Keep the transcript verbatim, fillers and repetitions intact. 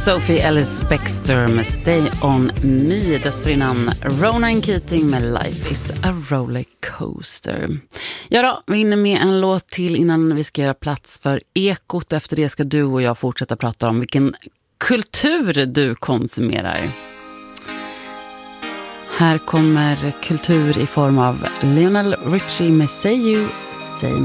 Sophie Ellis-Bextor med Stay On Me. Dessförinnan Ronan Keating med Life is a roller coaster. Ja då, vi hinner med en låt till innan vi ska göra plats för Ekot. Efter det ska du och jag fortsätta prata om vilken kultur du konsumerar. Här kommer kultur i form av Lionel Richie med Say You, Say